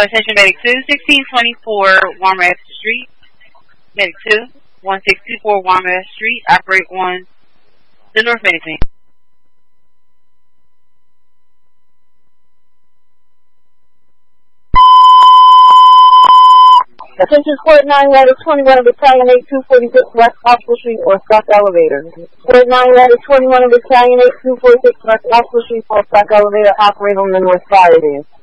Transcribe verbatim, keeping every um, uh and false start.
Uh, attention Medic two, sixteen twenty-four Walmart Street. Medic two, one sixty-four Walmart Street, operate on the North Medicine. Attention Squad nine, Ladder twenty-one, Battalion eight two forty-six, West Hospital Street, or Stock Elevator. Squad nine, Ladder twenty-one, Battalion eight two forty-six, West Hospital Street, or Stock Elevator, operate on the North Fire Base.